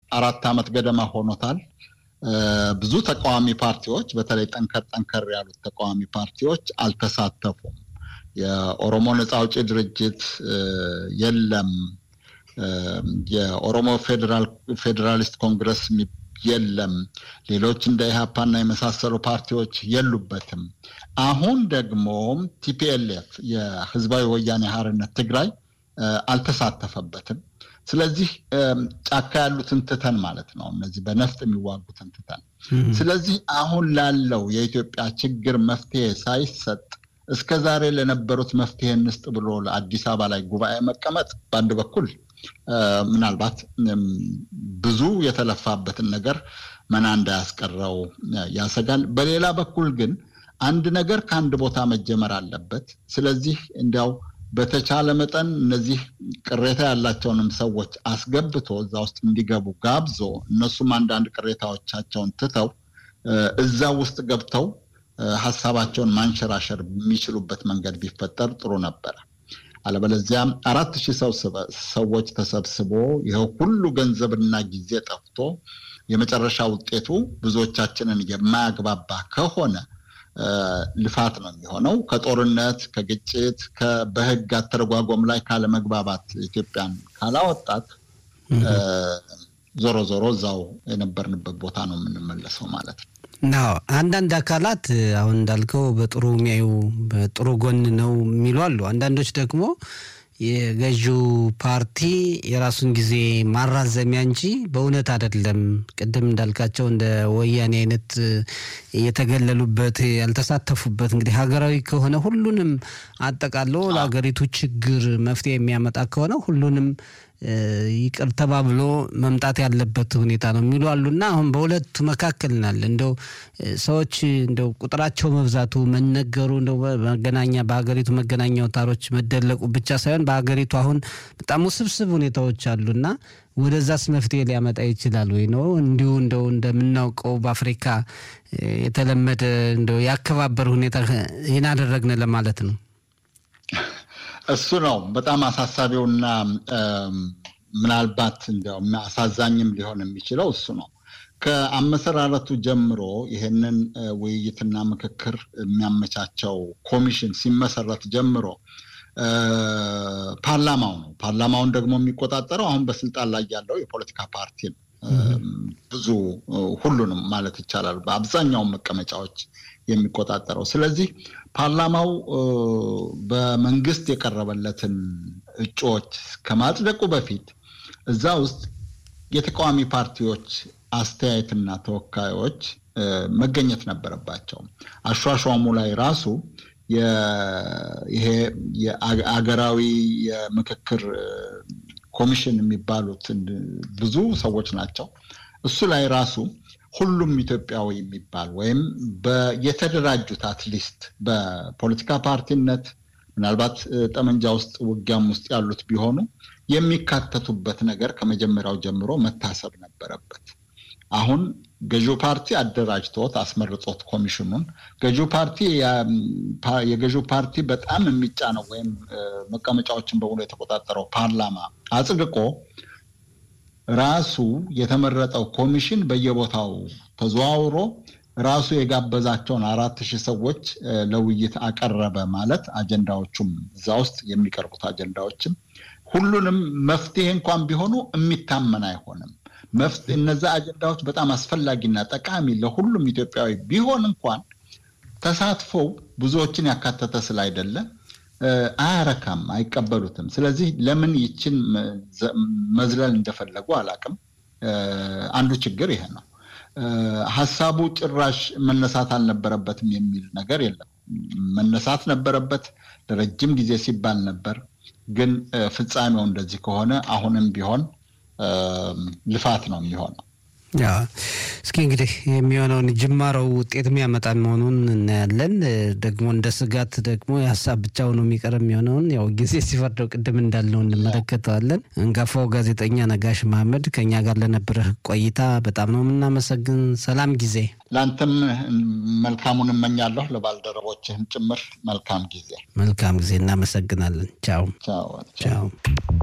4 ዓመት ገደማ ሆኖታል። ብዙ ተቃዋሚ ፓርቲዎች በተለይ ጠንከር ያሉት ተቃዋሚ ፓርቲዎች አልተሳተፉም። የኦሮሞ ነጻ አውጪ ድርጅት የለም፣ የኦሮሞ ፌዴራሊስት ኮንግረስ የለም፣ ሌሎች እንደ ኢህአፓና የመሳሰሉ ፓርቲዎች የሉበትም። አሁን ደግሞ ቲፒኤልኤፍ የህዝባዊ ወያኔ ሓርነት ትግራይ አልተሳተፈበትም። ስለዚህ ጫካ ያሉትን ትተን ማለት ነው፣ እነዚህ በነፍጥ የሚዋጉትን ትተን። ስለዚህ አሁን ላለው የኢትዮጵያ ችግር መፍትሄ ሳይሰጥ እስከዛሬ ለነበሩት መፍትሄ እንስጥ ብሎ ለአዲስ አበባ ላይ ጉባኤ መቀመጥ በአንድ በኩል ምናልባት ብዙ የተለፋበትን ነገር መና እንዳያስቀረው ያሰጋል። በሌላ በኩል ግን አንድ ነገር ከአንድ ቦታ መጀመር አለበት። ስለዚህ እንዲያው በተቻለ መጠን እነዚህ ቅሬታ ያላቸውንም ሰዎች አስገብቶ እዛ ውስጥ እንዲገቡ ጋብዞ እነሱም አንዳንድ ቅሬታዎቻቸውን ትተው እዛ ውስጥ ገብተው ሐሳባቸውን ማንሸራሸር የሚችሉበት መንገድ ቢፈጠር ጥሩ ነበር። አለበለዚያ 4000 ሰዎች ተሰብስቦ ይሄው ሁሉ ገንዘብና ጊዜ ጠፍቶ የመጨረሻ ውጤቱ ብዙዎቻችንን የማያግባባ ከሆነ ልፋት ነው የሚሆነው። ከጦርነት ከግጭት በህግ አተረጓጎም ላይ ካለ መግባባት ኢትዮጵያን ካላወጣት ዞሮ እዛው የነበርንበት ቦታ ነው የምንመለሰው ማለት ነው። ናው አንዳንድ አካላት አሁን እንዳልከው በጥሩ የሚያዩ በጥሩ ጎን ነው የሚሉ አሉ። አንዳንዶች ደግሞ የገዢው ፓርቲ የራሱን ጊዜ ማራዘሚያ እንጂ በእውነት አይደለም፣ ቅድም እንዳልካቸው እንደ ወያኔ አይነት የተገለሉበት ያልተሳተፉበት እንግዲህ ሀገራዊ ከሆነ ሁሉንም አጠቃሎ ለሀገሪቱ ችግር መፍትሄ የሚያመጣ ከሆነ ሁሉንም ይቅር ተባብሎ መምጣት ያለበት ሁኔታ ነው የሚሉ አሉና አሁን በሁለቱ መካከል ናል። እንደው ሰዎች እንደው ቁጥራቸው መብዛቱ መነገሩ እንደው መገናኛ በሀገሪቱ መገናኛ አውታሮች መደለቁ ብቻ ሳይሆን በሀገሪቱ አሁን በጣም ውስብስብ ሁኔታዎች አሉና ወደዛስ መፍትሄ ሊያመጣ ይችላል ወይ ነው? እንዲሁ እንደው እንደምናውቀው በአፍሪካ የተለመደ እንደው ያከባበር ሁኔታ ይሄን አደረግነ ለማለት ነው። እሱ ነው በጣም አሳሳቢውና ምናልባት እንደው አሳዛኝም ሊሆን የሚችለው እሱ ነው። ከአመሰራረቱ ጀምሮ ይሄንን ውይይትና ምክክር የሚያመቻቸው ኮሚሽን ሲመሰረት ጀምሮ ፓርላማውን ደግሞ የሚቆጣጠረው አሁን በስልጣን ላይ ያለው የፖለቲካ ፓርቲ ነው። ብዙ ሁሉንም ማለት ይቻላል በአብዛኛው መቀመጫዎች የሚቆጣጠረው። ስለዚህ ፓርላማው በመንግስት የቀረበለትን እጩዎች ከማጽደቁ በፊት እዛ ውስጥ የተቃዋሚ ፓርቲዎች አስተያየትና ተወካዮች መገኘት ነበረባቸው። አሿሿሙ ላይ ራሱ ይሄ የአገራዊ የምክክር ኮሚሽን የሚባሉት ብዙ ሰዎች ናቸው። እሱ ላይ ራሱ ሁሉም ኢትዮጵያዊ የሚባል ወይም የተደራጁት አትሊስት በፖለቲካ ፓርቲነት ምናልባት ጠመንጃ ውስጥ ውጊያም ውስጥ ያሉት ቢሆኑ የሚካተቱበት ነገር ከመጀመሪያው ጀምሮ መታሰብ ነበረበት። አሁን ገዢው ፓርቲ አደራጅቶት አስመርጦት ኮሚሽኑን የገዢው ፓርቲ በጣም የሚጫነው ወይም መቀመጫዎችን በሙሉ የተቆጣጠረው ፓርላማ አጽድቆ ራሱ የተመረጠው ኮሚሽን በየቦታው ተዘዋውሮ ራሱ የጋበዛቸውን 4000 ሰዎች ለውይይት አቀረበ ማለት አጀንዳዎቹም እዛ ውስጥ የሚቀርቡት አጀንዳዎችም ሁሉንም መፍትሄ እንኳን ቢሆኑ የሚታመን አይሆንም። እነዛ አጀንዳዎች በጣም አስፈላጊና ጠቃሚ ለሁሉም ኢትዮጵያዊ ቢሆን እንኳን ተሳትፎው ብዙዎችን ያካተተ ስላይደለ አያረካም፣ አይቀበሉትም። ስለዚህ ለምን ይችን መዝለል እንደፈለጉ አላቅም። አንዱ ችግር ይሄ ነው። ሐሳቡ ጭራሽ መነሳት አልነበረበትም የሚል ነገር የለም። መነሳት ነበረበት፣ ለረጅም ጊዜ ሲባል ነበር። ግን ፍጻሜው እንደዚህ ከሆነ አሁንም ቢሆን ልፋት ነው የሚሆነው። ያ እስኪ እንግዲህ የሚሆነውን ጅማሬው ውጤት የሚያመጣ መሆኑን እናያለን። ደግሞ እንደ ስጋት ደግሞ የሀሳብ ብቻው ነው የሚቀርም የሚሆነውን ያው ጊዜ ሲፈርደው ቅድም እንዳልነው እንመለከተዋለን። አንጋፋው ጋዜጠኛ ነጋሽ መሐመድ ከኛ ጋር ለነበረህ ቆይታ በጣም ነው የምናመሰግን። ሰላም ጊዜ ላንተም መልካሙን እመኛለሁ፣ ለባልደረቦችህም ጭምር መልካም ጊዜ። እናመሰግናለን። ቻው።